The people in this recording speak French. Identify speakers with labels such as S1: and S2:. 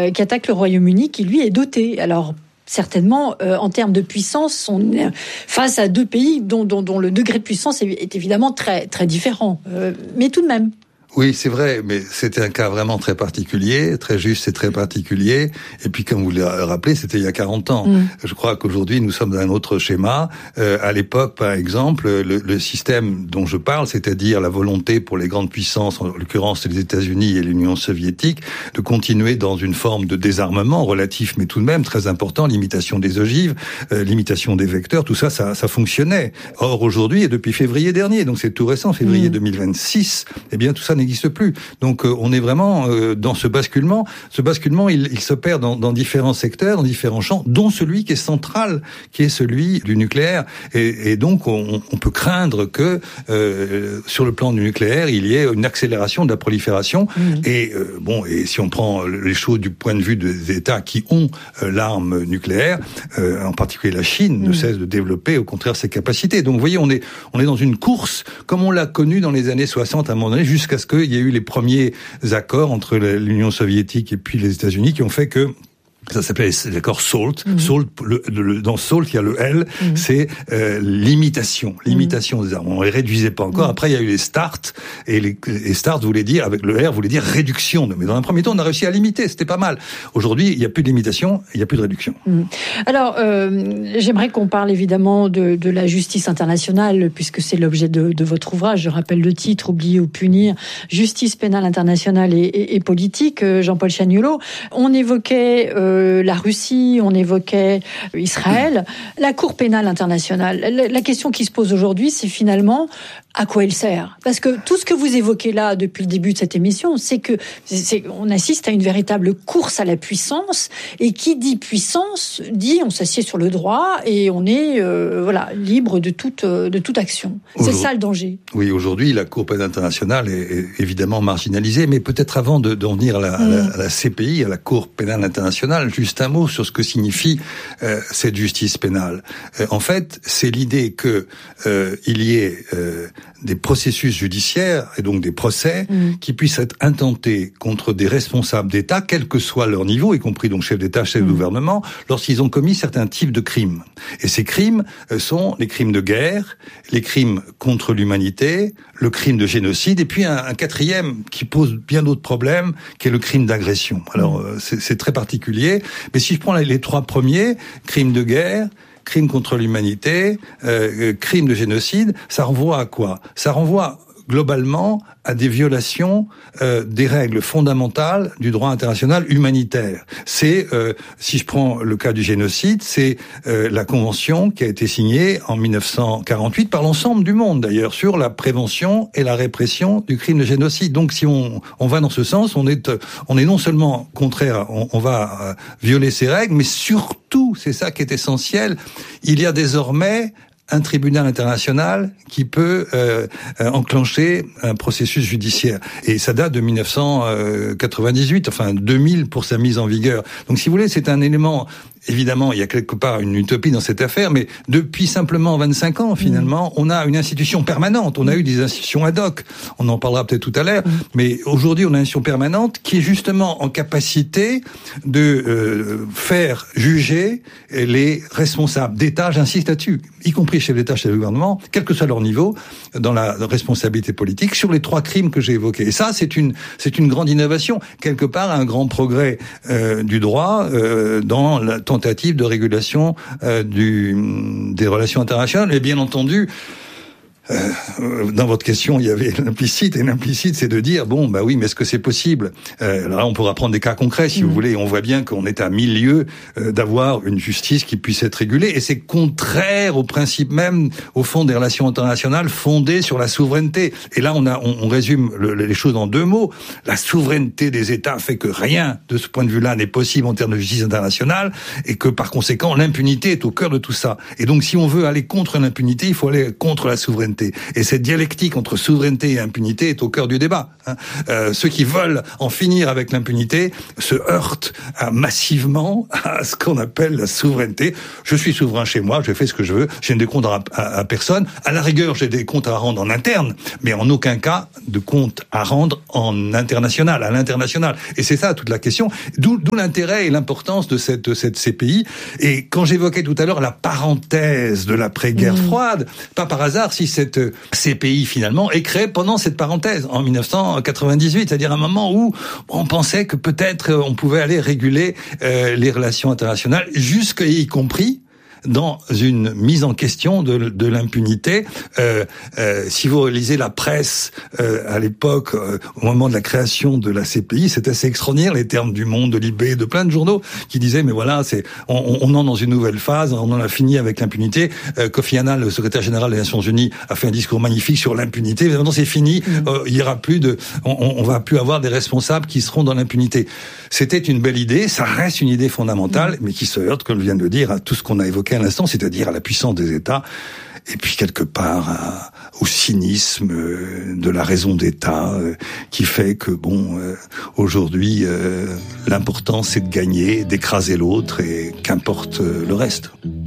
S1: qui attaque le Royaume-Uni, qui lui est doté. Alors, certainement, en termes de puissance, on est face à deux pays dont le degré de puissance est évidemment très, très différent. Mais tout de même.
S2: Oui, c'est vrai, mais c'était un cas vraiment très particulier, très juste et très particulier. Et puis, comme vous le rappelez, c'était il y a 40 ans. Je crois qu'aujourd'hui, nous sommes dans un autre schéma. À l'époque, par exemple, le système dont je parle, c'est-à-dire la volonté pour les grandes puissances, en l'occurrence les États-Unis et l'Union soviétique, de continuer dans une forme de désarmement relatif, mais tout de même très important, limitation des ogives, limitation des vecteurs, tout ça, ça fonctionnait. Or, aujourd'hui, et depuis février dernier, donc c'est tout récent, février 2026, eh bien, tout ça n'existe plus. Donc on est vraiment dans ce basculement. Ce basculement, il s'opère dans différents secteurs, dans différents champs, dont celui qui est central, qui est celui du nucléaire. Et donc on peut craindre que sur le plan du nucléaire, il y ait une accélération de la prolifération. Et et si on prend les choses du point de vue des États qui ont l'arme nucléaire, en particulier la Chine, ne cesse de développer au contraire ses capacités. Donc vous voyez, on est dans une course comme on l'a connu dans les années 60 à un moment donné, jusqu'à ce qu'il y a eu les premiers accords entre l'Union soviétique et puis les États-Unis qui ont fait que ça s'appelait l'accord SALT. SALT, dans SALT, il y a le L, c'est limitation des armes. On les réduisait pas encore. Après, il y a eu les START, et les START voulait dire, avec le R, voulait dire réduction. Mais dans un premier temps, on a réussi à limiter, c'était pas mal. Aujourd'hui, il n'y a plus de limitation, il n'y a plus de réduction.
S1: Alors, j'aimerais qu'on parle évidemment de la justice internationale, puisque c'est l'objet de votre ouvrage. Je rappelle le titre, Oublier ou punir, justice pénale internationale et politique, Jean-Paul Chagnolot. On évoquait la Russie, on évoquait Israël, la Cour pénale internationale. La question qui se pose aujourd'hui, c'est finalement à quoi elle sert ? Parce que tout ce que vous évoquez là depuis le début de cette émission, c'est que on assiste à une véritable course à la puissance, et qui dit puissance dit on s'assied sur le droit et on est libre de toute action. C'est ça le danger.
S2: Oui, aujourd'hui la Cour pénale internationale est évidemment marginalisée, mais peut-être avant d'en venir à la CPI, à la Cour pénale internationale, juste un mot sur ce que signifie cette justice pénale. En fait, c'est l'idée que il y ait des processus judiciaires et donc des procès qui puissent être intentés contre des responsables d'État, quel que soit leur niveau, y compris donc chef d'État, chef de gouvernement, lorsqu'ils ont commis certains types de crimes. Et ces crimes sont les crimes de guerre, les crimes contre l'humanité, le crime de génocide, et puis un quatrième qui pose bien d'autres problèmes, qui est le crime d'agression. Alors c'est très particulier, mais si je prends les trois premiers, crime de guerre, crime contre l'humanité, crime de génocide, ça renvoie à quoi ? Ça renvoie globalement à des violations des règles fondamentales du droit international humanitaire. C'est, si je prends le cas du génocide, c'est la convention qui a été signée en 1948 par l'ensemble du monde d'ailleurs sur la prévention et la répression du crime de génocide. Donc si on va dans ce sens, on est non seulement contraire, on va violer ces règles, mais surtout, c'est ça qui est essentiel, il y a désormais un tribunal international qui peut enclencher un processus judiciaire. Et ça date de 1998, enfin 2000 pour sa mise en vigueur. Donc si vous voulez, c'est un élément... Évidemment, il y a quelque part une utopie dans cette affaire, mais depuis simplement 25 ans, finalement, on a une institution permanente. On a eu des institutions ad hoc. On en parlera peut-être tout à l'heure. Mais aujourd'hui, on a une institution permanente qui est justement en capacité de faire juger les responsables d'État, j'insiste là-dessus, y compris chefs d'État, chefs de gouvernement, quel que soit leur niveau, dans la responsabilité politique, sur les trois crimes que j'ai évoqués. Et ça, c'est une grande innovation. Quelque part, un grand progrès du droit dans la tentative de régulation des relations internationales. Et bien entendu, dans votre question, il y avait l'implicite, et l'implicite, c'est de dire, bon, bah oui, mais est-ce que c'est possible ? Alors là, on pourra prendre des cas concrets, si vous voulez. On voit bien qu'on est à 1000 lieues d'avoir une justice qui puisse être régulée, et c'est contraire au principe même, au fond, des relations internationales fondées sur la souveraineté. Et là, on résume les choses en deux mots. La souveraineté des États fait que rien, de ce point de vue-là, n'est possible en termes de justice internationale, et que, par conséquent, l'impunité est au cœur de tout ça. Et donc, si on veut aller contre l'impunité, il faut aller contre la souveraineté. souveraineté. Et cette dialectique entre souveraineté et impunité est au cœur du débat. Ceux qui veulent en finir avec l'impunité se heurtent massivement à ce qu'on appelle la souveraineté. Je suis souverain chez moi, je fais ce que je veux, j'ai des comptes à personne. À la rigueur, j'ai des comptes à rendre en interne, mais en aucun cas de comptes à rendre en international, à l'international. Et c'est ça toute la question. D'où l'intérêt et l'importance de cette CPI. Et quand j'évoquais tout à l'heure la parenthèse de l'après-guerre froide, pas par hasard si cette CPI finalement est créée pendant cette parenthèse, en 1998, c'est-à-dire un moment où on pensait que peut-être on pouvait aller réguler les relations internationales, y compris dans une mise en question de l'impunité. Si vous lisez la presse à l'époque, au moment de la création de la CPI, c'est assez extraordinaire, les termes du Monde, de Libé, de plein de journaux qui disaient mais voilà, on entre dans une nouvelle phase, on en a fini avec l'impunité. Kofi Annan, le secrétaire général des Nations Unies, a fait un discours magnifique sur l'impunité. Mais maintenant c'est fini, il y aura plus on va plus avoir des responsables qui seront dans l'impunité. C'était une belle idée, ça reste une idée fondamentale, mais qui se heurte, comme je viens de le dire, à tout ce qu'on a évoqué à l'instant, c'est-à-dire à la puissance des États, et puis quelque part au cynisme de la raison d'État, qui fait que aujourd'hui, l'important c'est de gagner, d'écraser l'autre, et qu'importe le reste.